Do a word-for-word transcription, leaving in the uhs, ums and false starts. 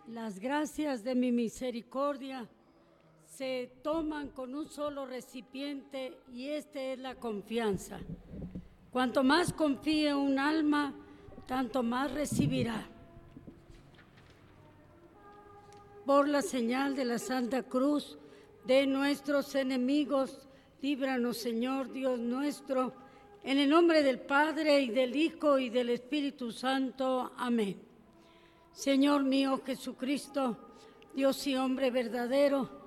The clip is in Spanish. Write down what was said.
Las gracias de mi misericordia se toman con un solo recipiente y este es la confianza. Cuanto más confíe un alma, tanto más recibirá. Por la señal de la Santa Cruz de nuestros enemigos, líbranos, Señor Dios nuestro, en el nombre del Padre, y del Hijo, y del Espíritu Santo. Amén. Señor mío Jesucristo, Dios y hombre verdadero,